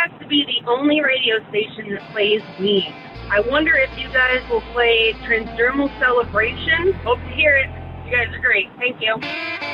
has to be the only radio station that plays me. I wonder if you guys will play Transdermal Celebration. Hope to hear it. You guys are great. Thank you.